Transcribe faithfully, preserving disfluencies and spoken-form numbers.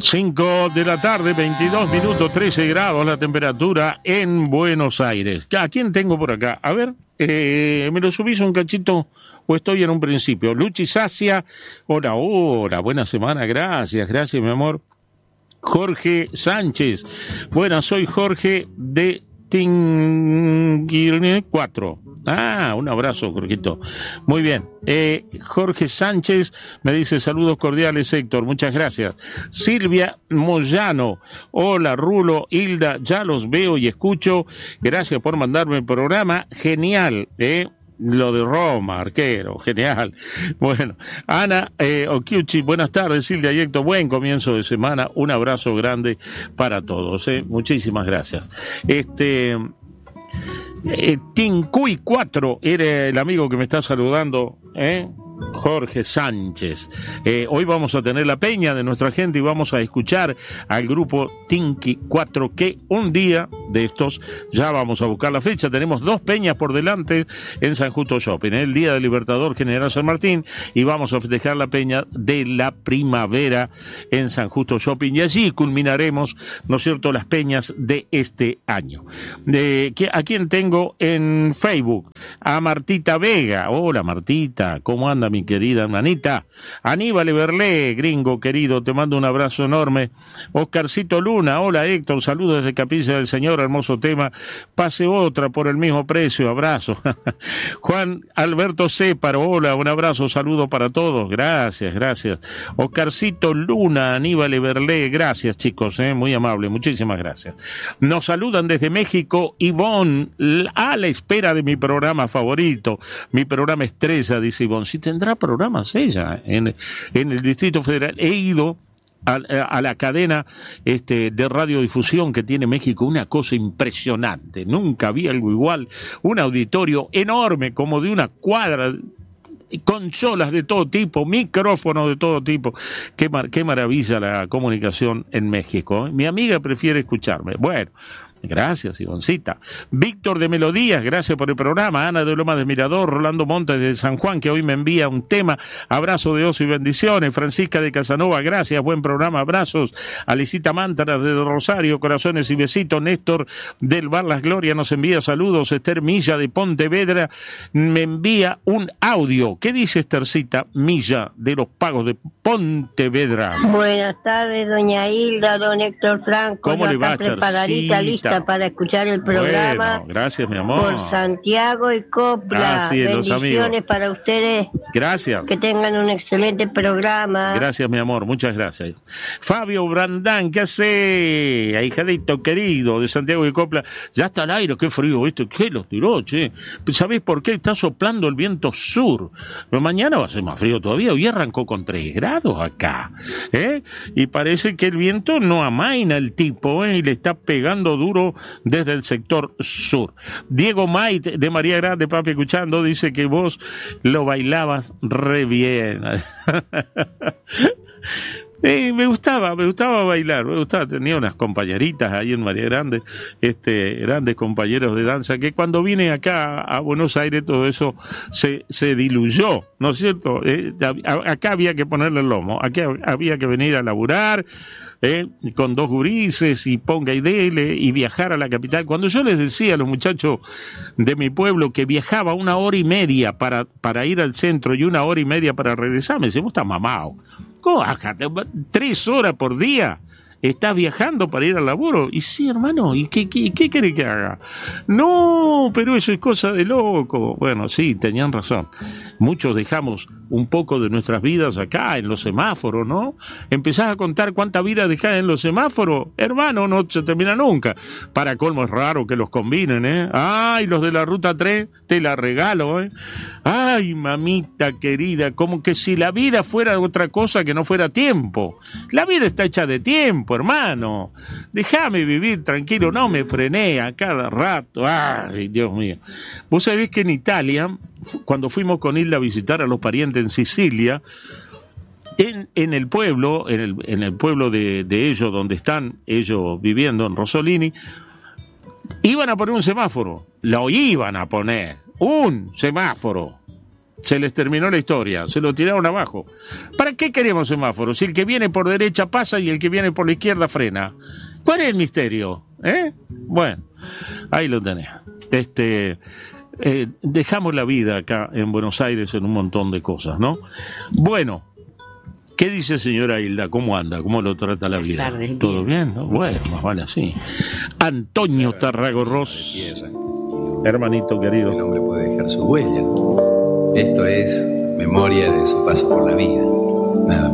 cinco de la tarde, veintidós minutos, trece grados la temperatura en Buenos Aires. ¿A quién tengo por acá? A ver, eh, ¿me lo subís un cachito o estoy en un principio? Luchi Sacia, hola, hola, buena semana, gracias, gracias mi amor. Jorge Sánchez, buenas, soy Jorge de Tinguirne cuatro. Ah, un abrazo, Jorgito. Muy bien. Eh, Jorge Sánchez me dice saludos cordiales, Héctor. Muchas gracias. Silvia Moyano. Hola, Rulo, Hilda. Ya los veo y escucho. Gracias por mandarme el programa. Genial, ¿eh? Lo de Roma, arquero, genial. Bueno, Ana eh, Okiuchi, buenas tardes, Silvia y Héctor, buen comienzo de semana, un abrazo grande para todos, eh. Muchísimas gracias. Este, eh, Tincuy cuatro era el amigo que me está saludando, ¿eh? Jorge Sánchez. Eh, hoy vamos a tener la peña de nuestra gente y vamos a escuchar al grupo Tinky cuatro, que un día de estos ya vamos a buscar la fecha. Tenemos dos peñas por delante en San Justo Shopping, el Día del Libertador General San Martín, y vamos a festejar la peña de la primavera en San Justo Shopping, y allí culminaremos, ¿no es cierto?, las peñas de este año. De, ¿a quién tengo en Facebook? A Martita Vega. Hola Martita, ¿cómo anda mi querida hermanita? Aníbal Everlé, gringo querido, te mando un abrazo enorme. Oscarcito Luna, hola Héctor, saludos desde Capilla del Señor, hermoso tema, pase otra por el mismo precio, abrazo. Juan Alberto Céparo, hola, un abrazo, saludo para todos, gracias, gracias. Oscarcito Luna, Aníbal Everlé, gracias chicos, eh, muy amable, muchísimas gracias. Nos saludan desde México, Ivonne, a la espera de mi programa favorito, mi programa estrella, dice Ivonne. Si tendrá programas ella en, en el Distrito Federal. He ido a, a la cadena este, de radiodifusión que tiene México, una cosa impresionante. Nunca vi algo igual. Un auditorio enorme, como de una cuadra, consolas de todo tipo, micrófonos de todo tipo. Qué, mar, qué maravilla la comunicación en México, ¿eh? Mi amiga prefiere escucharme. Bueno, gracias, Ivoncita. Víctor de Melodías, gracias por el programa. Ana de Loma de Mirador, Rolando Montes de San Juan, que hoy me envía un tema. Abrazo de oso y bendiciones. Francisca de Casanova, gracias, buen programa, abrazos. Alicita Mántara de Rosario, corazones y besitos. Néstor del Bar Las Glorias nos envía saludos. Esther Milla de Pontevedra me envía un audio. ¿Qué dice Esthercita Milla de los Pagos de Pontevedra? Buenas tardes, doña Hilda, don Héctor Franco. ¿Cómo le va, preparadita, lista para escuchar el programa. Bueno, gracias, mi amor. Por Santiago y Copla. Así es, bendiciones para ustedes. Gracias. Que tengan un excelente programa. Gracias, mi amor, muchas gracias. Fabio Brandán, ¿qué hace? Ahijadito querido de Santiago y Copla. Ya está al aire, qué frío, ¿viste? ¿Qué los tiró, che? ¿Sabés por qué? Está soplando el viento sur. Pero mañana va a ser más frío todavía. Hoy arrancó con tres grados acá, ¿eh? Y parece que el viento no amaina el tipo, ¿eh? Y le está pegando duro desde el sector sur. Diego Mait de María Grande, papi, escuchando, dice que vos lo bailabas re bien. Eh, me gustaba, me gustaba bailar, me gustaba, tenía unas compañeritas ahí en María Grande, este, grandes compañeros de danza, que cuando vine acá a Buenos Aires todo eso se, se diluyó, ¿no es cierto? Eh, acá había que ponerle el lomo, aquí había que venir a laburar, Eh, con dos gurises y ponga y dele y viajar a la capital. Cuando yo les decía a los muchachos de mi pueblo que viajaba una hora y media para, para ir al centro y una hora y media para regresar, me decían, vos estás mamado. ¿Cómo? ¿Tres horas por día estás viajando para ir al laburo? Y sí, hermano, ¿y qué, qué, qué querés que haga? No, pero eso es cosa de loco. Bueno, sí, tenían razón. Muchos dejamos un poco de nuestras vidas acá en los semáforos, ¿no? Empezás a contar cuánta vida dejás en los semáforos, hermano, no se termina nunca. Para colmo es raro que los combinen, ¿eh? Ay, los de la ruta tres, te la regalo, ¿eh? Ay, mamita querida, como que si la vida fuera otra cosa que no fuera tiempo. La vida está hecha de tiempo, hermano. Déjame vivir tranquilo, no me frené a cada rato. Ay, Dios mío. Vos sabés que en Italia, cuando fuimos con Hilda a visitar a los parientes en Sicilia, en, en el pueblo, en el, en el pueblo de, de ellos, donde están ellos viviendo, en Rosolini, iban a poner un semáforo, lo iban a poner, un semáforo, Se les terminó la historia, se lo tiraron abajo. ¿Para qué queremos semáforos? Si el que viene por derecha pasa y el que viene por la izquierda frena. ¿Cuál es el misterio? ¿Eh? Bueno, ahí lo tenés. Este, eh, dejamos la vida acá en Buenos Aires en un montón de cosas, ¿no? Bueno, ¿qué dice señora Hilda? ¿Cómo anda? ¿Cómo lo trata la vida? Tardes, ¿Todo bien? ¿No? Bueno, más vale así. Antonio Tarragorros, hermanito querido. El hombre puede dejar su huella. Esto es memoria de su paso por la vida. Nada menos.